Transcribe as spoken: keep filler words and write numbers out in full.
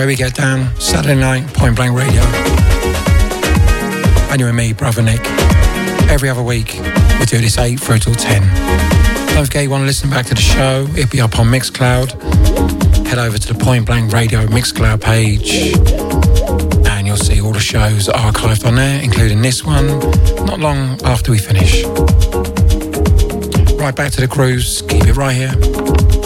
way we get down. Saturday night, Point Blank Radio. And you and me, Brother Nick. Every other week, we do this eight through till ten. Don't forget you want to listen back to the show. It'll be up on Mixcloud. Head over to the Point Blank Radio Mixcloud page. And you'll see all the shows archived on there, including this one, not long after we finish. Right back to the cruise. Keep it right here.